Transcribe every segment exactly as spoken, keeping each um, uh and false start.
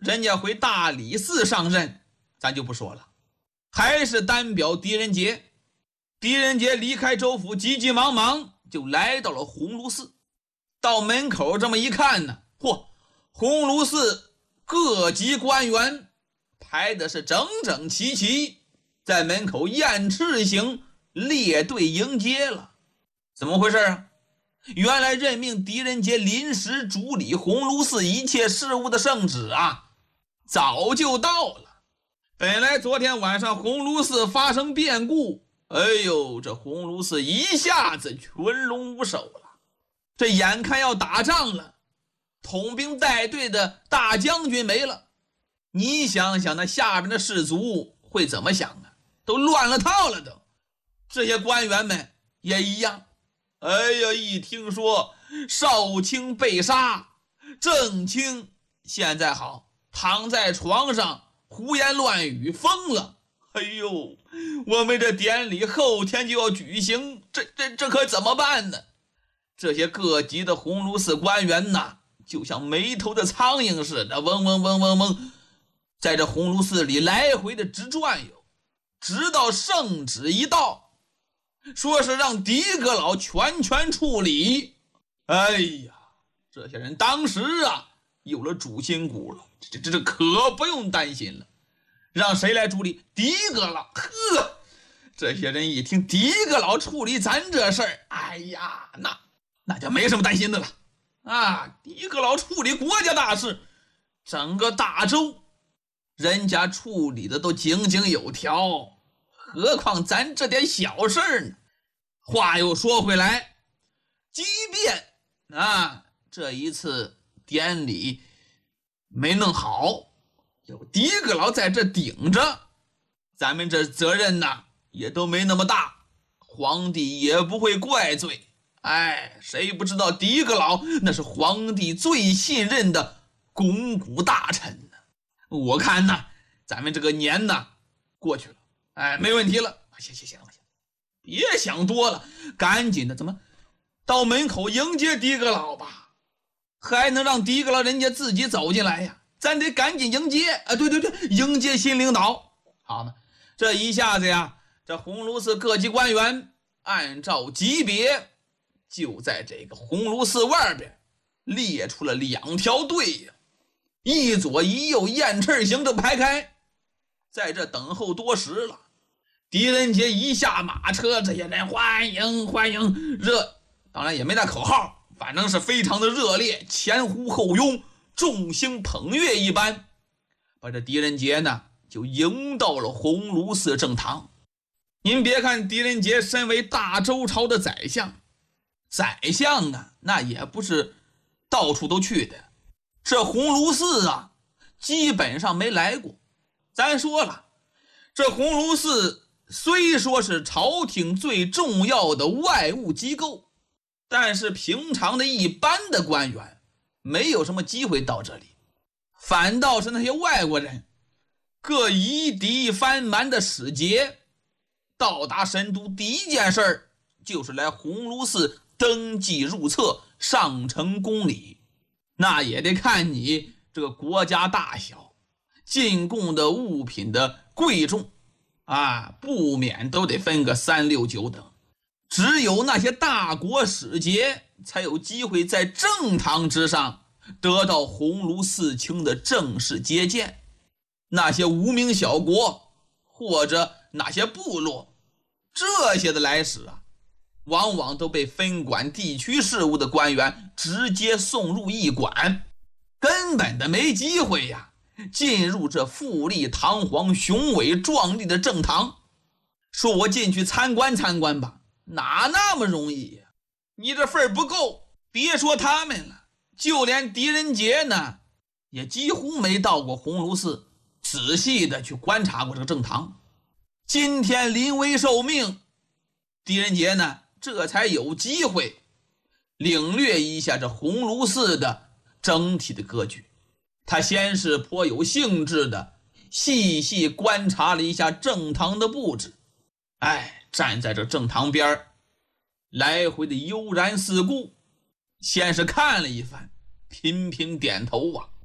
人家回大理寺上任，咱就不说了，还是单表狄仁杰。狄仁杰离开州府，急急忙忙就来到了鸿胪寺。到门口这么一看呢，嚯，鸿胪寺各级官员排的是整整齐齐，在门口雁翅形列队迎接了。怎么回事啊？原来任命狄仁杰临时主理鸿胪寺一切事务的圣旨啊，早就到了。本来昨天晚上鸿胪寺发生变故，哎呦，这鸿胪寺一下子群龙无首了。这眼看要打仗了，统兵带队的大将军没了，你想想那下边的士卒会怎么想啊？都乱了套了都。这些官员们也一样，哎呀，一听说少卿被杀，正卿现在好躺在床上胡言乱语疯了，哎呦，我们这典礼后天就要举行，这这这可怎么办呢？这些各级的鸿胪寺官员呐，就像没头的苍蝇似的，嗡嗡嗡嗡嗡，在这鸿胪寺里来回的直转悠，直到圣旨一到，说是让狄阁老全权处理。哎呀，这些人当时啊有了主心骨了，这这这可不用担心了。让谁来处理？狄阁老。呵，这些人一听狄阁老处理咱这事儿，哎呀，那那就没什么担心的了啊！狄阁老处理国家大事，整个大周人家处理的都井井有条，何况咱这点小事儿呢？话又说回来，即便啊这一次典礼没弄好，有狄阁老在这顶着，咱们这责任呢也都没那么大，皇帝也不会怪罪。哎，谁不知道狄阁老那是皇帝最信任的肱骨大臣呢？我看呢，咱们这个年呢过去了，哎，没问题了。行行行了，行，别想多了，赶紧的，怎么到门口迎接狄阁老吧？还能让狄阁老人家自己走进来呀？咱得赶紧迎接啊！对对对，迎接新领导。好呢，这一下子呀，这鸿胪寺各级官员按照级别，就在这个鸿胪寺外边列出了两条队呀，一左一右雁翅形的排开，在这等候多时了。狄仁杰一下马车，这些人欢迎欢迎，热当然也没那口号，反正是非常的热烈，前呼后拥，众星捧月一般，把这狄仁杰呢就迎到了鸿胪寺正堂。您别看狄仁杰身为大周朝的宰相，宰相啊那也不是到处都去的，这鸿胪寺啊基本上没来过。咱说了，这鸿胪寺虽说是朝廷最重要的外务机构，但是平常的一般的官员没有什么机会到这里，反倒是那些外国人，各夷狄藩蛮的使节到达神都第一件事儿就是来鸿胪寺登记入册，上呈公礼。那也得看你这个国家大小，进贡的物品的贵重啊，不免都得分个三六九等。只有那些大国使节才有机会在正堂之上得到鸿胪寺卿的正式接见。那些无名小国或者那些部落，这些的来使啊，往往都被分管地区事务的官员直接送入驿馆，根本的没机会呀进入这富丽堂皇雄伟壮丽的正堂。说我进去参观参观吧，哪那么容易呀？你这份儿不够，别说他们了，就连狄仁杰呢也几乎没到过鸿胪寺仔细的去观察过这个正堂。今天临危受命，狄仁杰呢这才有机会领略一下这鸿胪寺的整体的格局。他先是颇有兴致的细细观察了一下正堂的布置，哎，站在这正堂边来回的悠然四顾，先是看了一番，频频点头啊。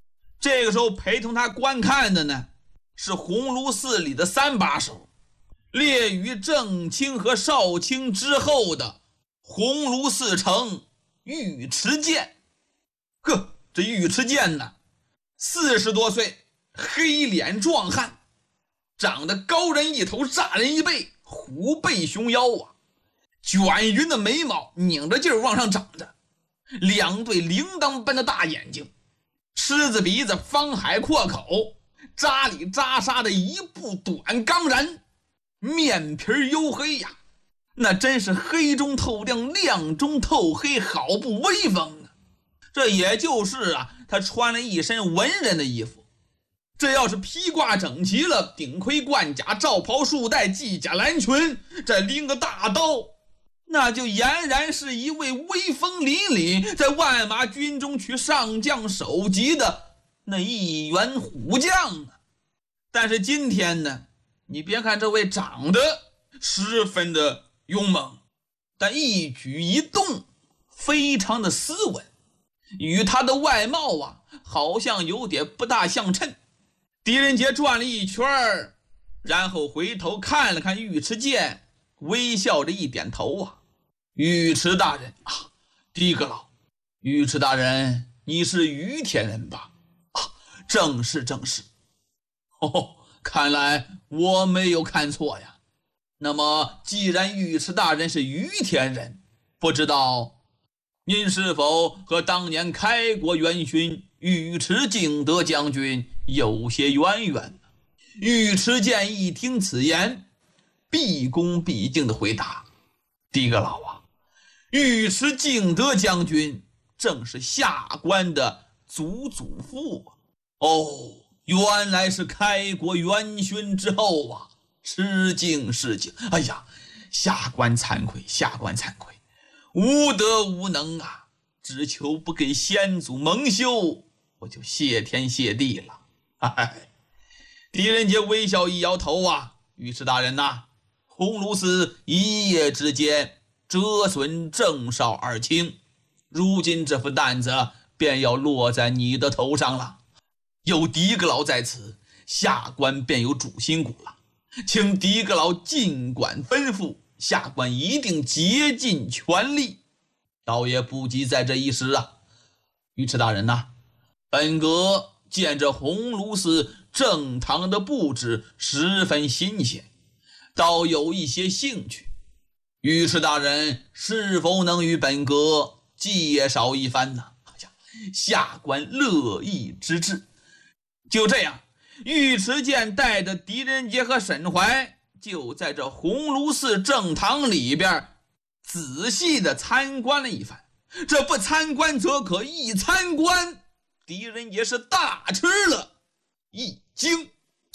这个时候陪同他观看的呢，是鸿胪寺里的三把手，列于正卿和少卿之后的鸿胪寺丞尉迟鉴。呵，这尉迟鉴呢，四十多岁，黑脸壮汉，长得高人一头，炸人一背，虎背熊腰啊，卷匀的眉毛拧着劲儿往上长着，两对铃铛般的大眼睛，狮子鼻子，方海阔口，扎里扎沙的一部短钢髯，面皮黝黑呀，那真是黑中透亮，亮中透黑，好不威风啊！这也就是啊，他穿了一身文人的衣服，这要是披挂整齐了，顶盔贯甲，罩袍束带，系甲蓝裙，再拎个大刀，那就俨然是一位威风凛凛，在万马军中取上将首级的那一员虎将啊！但是今天呢，你别看这位长得十分的勇猛，但一举一动非常的斯文，与他的外貌啊，好像有点不大相称。狄仁杰转了一圈，然后回头看了看尉迟鉴，微笑着一点头啊。尉迟大人啊，狄阁老，尉迟大人，你是于田人吧？啊，正是正是。哦，看来我没有看错呀。那么既然尉迟大人是于田人，不知道您是否和当年开国元勋尉迟敬德将军有些渊源呢？尉迟鉴一听此言，毕恭毕敬地回答：狄阁老啊，尉迟敬德将军正是下官的祖祖父啊！哦，原来是开国元勋之后啊！失敬失敬，哎呀，下官惭愧，下官惭愧，无德无能啊！只求不给先祖蒙羞，我就谢天谢地了。哎，狄仁杰微笑一摇头啊，尉迟大人呐、啊，鸿胪寺一夜之间折损郑少二卿，如今这副担子便要落在你的头上了。有狄阁老在此，下官便有主心骨了，请狄阁老尽管吩咐，下官一定竭尽全力。倒也不急在这一时啊，尉迟大人呐、啊，本阁见这鸿胪寺正堂的布置十分新鲜，倒有一些兴趣。尉迟大人是否能与本阁介绍一番呢？哎呀，下官乐意之至。就这样，尉迟鉴带着狄仁杰和沈怀，就在这鸿胪寺正堂里边仔细的参观了一番。这不参观则可，一参观，狄仁杰是大吃了一惊。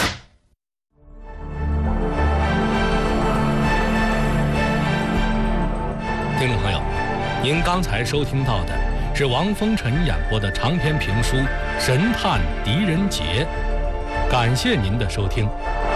听众朋友，您刚才收听到的是王风尘演播的长篇评书《神探狄仁杰》，感谢您的收听。